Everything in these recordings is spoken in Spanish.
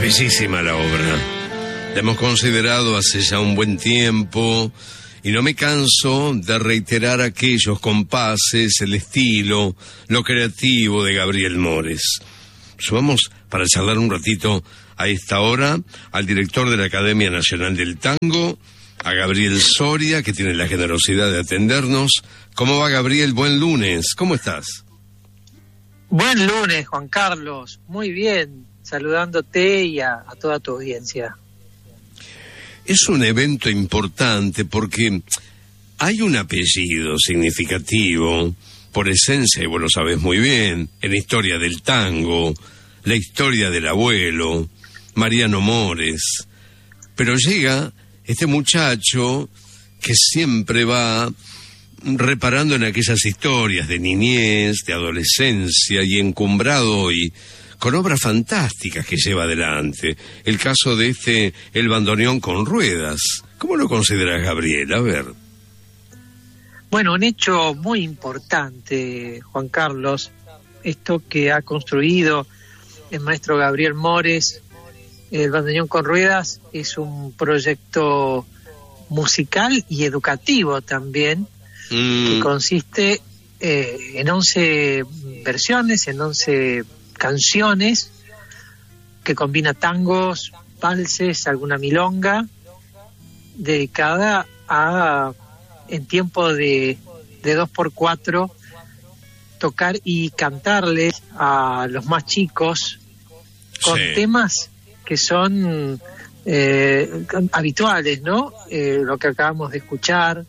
Bellísima la obra. La hemos considerado hace ya un buen tiempo y no me canso de reiterar aquellos compases, el estilo, lo creativo de Gabriel Mores. Sumamos para charlar un ratito a esta hora al director de la Academia Nacional del Tango, a Gabriel Soria, que tiene la generosidad de atendernos. ¿Cómo va, Gabriel? Buen lunes. ¿Cómo estás? Buen lunes, Juan Carlos. Muy bien. Saludándote y a toda tu audiencia. Es un evento importante porque hay un apellido significativo, por esencia, y vos lo sabés muy bien, en la historia del tango, la historia del abuelo, Mariano Mores. Pero llega este muchacho que siempre va reparando en aquellas historias de niñez, de adolescencia y encumbrado hoy con obras fantásticas que lleva adelante. El caso de El bandoneón con ruedas. ¿Cómo lo consideras, Gabriel? A ver. Bueno, un hecho muy importante, Juan Carlos, esto que ha construido el maestro Gabriel Mores, El bandoneón con ruedas, es un proyecto musical y educativo también, que consiste en 11 versiones, en 11 canciones, que combina tangos, valses, alguna milonga, dedicada a, en tiempo de 2x4, tocar y cantarles a los más chicos con temas que son habituales, ¿no? Lo que acabamos de escuchar,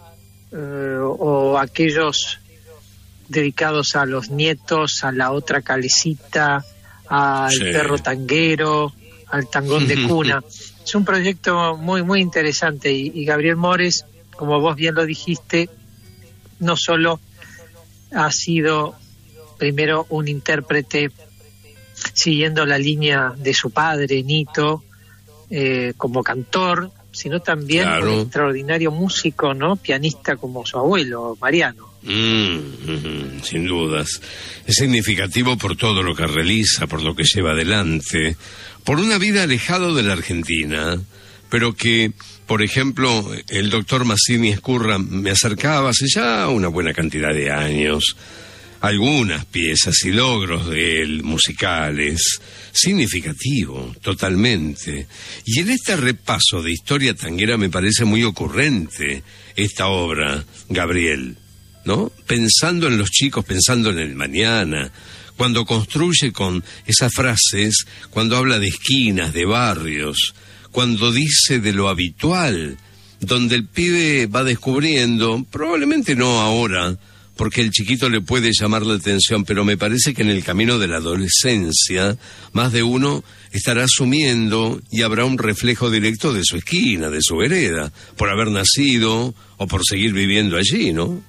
o aquellos dedicados a los nietos, a la otra calecita, al perro tanguero, al tangón de cuna. Es un proyecto muy, muy interesante y Gabriel Mores, como vos bien lo dijiste, no solo ha sido primero un intérprete siguiendo la línea de su padre, Nito, como cantor, sino también un extraordinario músico, ¿no? Pianista como su abuelo, Mariano. Sin dudas. Es significativo por todo lo que realiza, por lo que lleva adelante, por una vida alejado de la Argentina, pero que, por ejemplo, el doctor Massini Escurra me acercaba hace ya una buena cantidad de años algunas piezas y logros de él musicales, significativo, totalmente. Y en este repaso de historia tanguera me parece muy ocurrente esta obra, Gabriel, ¿no? Pensando en los chicos, pensando en el mañana, cuando construye con esas frases, cuando habla de esquinas, de barrios, cuando dice de lo habitual, donde el pibe va descubriendo, probablemente no ahora, porque el chiquito le puede llamar la atención, pero me parece que en el camino de la adolescencia, más de uno estará asumiendo y habrá un reflejo directo de su esquina, de su vereda, por haber nacido o por seguir viviendo allí, ¿no?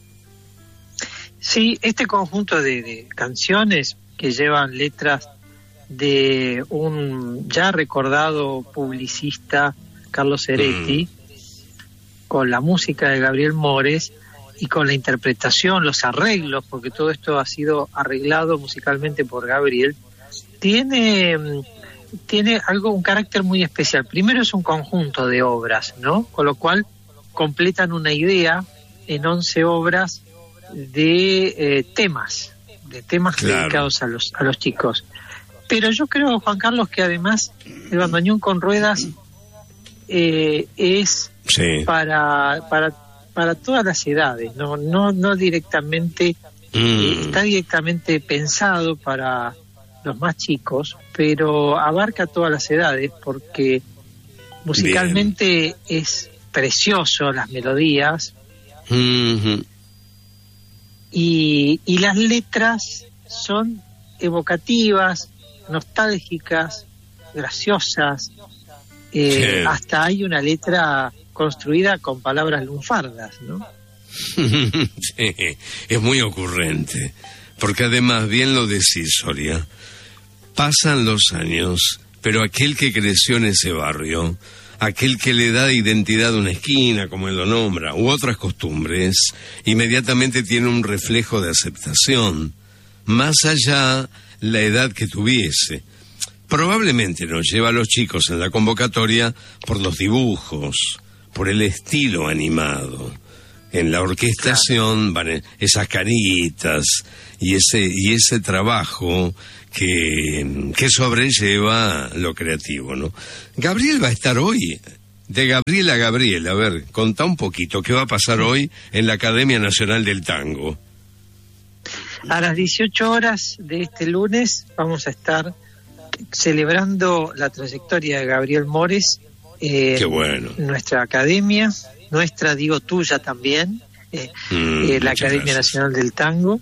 Sí, este conjunto de canciones que llevan letras de un ya recordado publicista, Carlos Ceretti, con la música de Gabriel Mores y con la interpretación, los arreglos, porque todo esto ha sido arreglado musicalmente por Gabriel, tiene un carácter muy especial. Primero es un conjunto de obras, ¿no? Con lo cual completan una idea en 11 obras de temas dedicados a los chicos. Pero yo creo, Juan Carlos, que además el bandoneón con ruedas es para todas las edades, no directamente, está directamente pensado para los más chicos, pero abarca todas las edades porque musicalmente es precioso, las melodías, y las letras son evocativas, nostálgicas, graciosas, hasta hay una letra construida con palabras lunfardas, ¿no? Sí, es muy ocurrente, porque además, bien lo decís, Soria, pasan los años, pero aquel que creció en ese barrio, aquel que le da identidad a una esquina, como él lo nombra, u otras costumbres, inmediatamente tiene un reflejo de aceptación, más allá la edad que tuviese. probablemente nos lleva a los chicos en la convocatoria por los dibujos, por el estilo animado. En la orquestación van esas caritas y ese trabajo que sobrelleva lo creativo, ¿no? Gabriel va a estar hoy, de Gabriel a Gabriel. A ver, contá un poquito, ¿qué va a pasar hoy en la Academia Nacional del Tango? A las 18 horas de este lunes vamos a estar celebrando la trayectoria de Gabriel Mores. Qué bueno. Nuestra academia, digo tuya también, la Academia Nacional del Tango.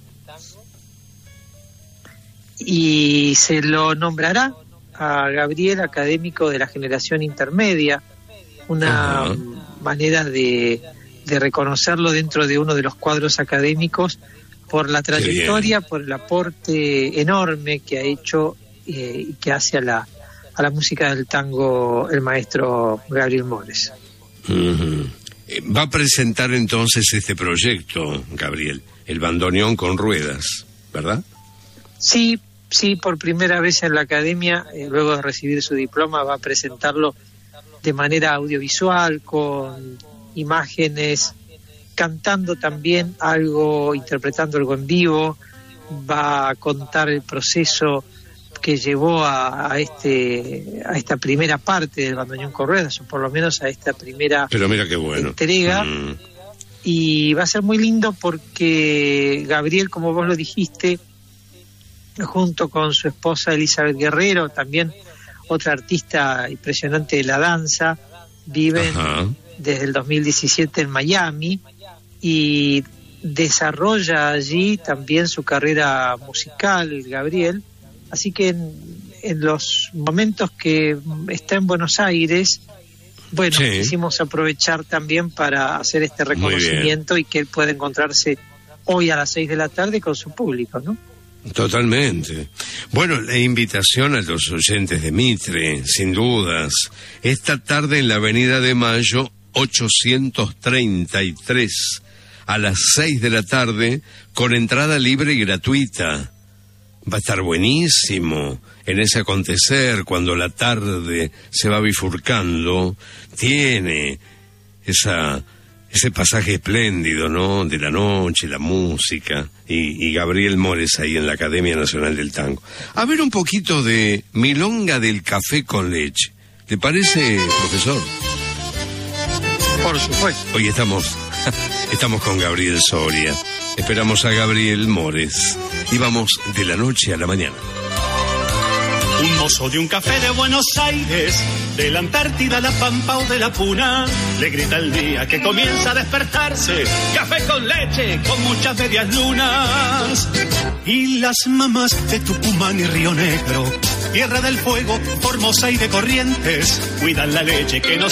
Y se lo nombrará a Gabriel académico de la generación intermedia, una manera de reconocerlo dentro de uno de los cuadros académicos por la trayectoria, por el aporte enorme que ha hecho y que hace a la música del tango el maestro Gabriel Mores. Va a presentar entonces este proyecto, Gabriel, el bandoneón con ruedas, ¿verdad? Sí, por primera vez en la academia, luego de recibir su diploma, va a presentarlo de manera audiovisual, con imágenes, cantando también algo, interpretando algo en vivo. Va a contar el proceso que llevó a esta primera parte del bandoneón con ruedas, o por lo menos a esta primera entrega. Y va a ser muy lindo porque Gabriel, como vos lo dijiste, junto con su esposa Elizabeth Guerrero, también otra artista impresionante de la danza, viven desde el 2017 en Miami y desarrolla allí también su carrera musical, Gabriel. Así que en los momentos que está en Buenos Aires, quisimos aprovechar también para hacer este reconocimiento y que él pueda encontrarse hoy a las 6 de la tarde con su público, ¿no? Totalmente. Bueno, la invitación a los oyentes de Mitre, sin dudas, esta tarde en la Avenida de Mayo 833, a las 6 de la tarde, con entrada libre y gratuita. Va a estar buenísimo en ese acontecer, cuando la tarde se va bifurcando, tiene ese pasaje espléndido, ¿no?, de la noche, la música, y Gabriel Mores ahí en la Academia Nacional del Tango. A ver un poquito de Milonga del Café con Leche. ¿Te parece, profesor? Por supuesto. Hoy estamos con Gabriel Soria. Esperamos a Gabriel Mores y vamos de la noche a la mañana. Un mozo de un café de Buenos Aires, de la Antártida, la Pampa o de la Puna, le grita el día que comienza a despertarse: café con leche, con muchas medias lunas. Y las mamás de Tucumán y Río Negro, Tierra del Fuego, Formosa y de Corrientes, cuidan la leche que nos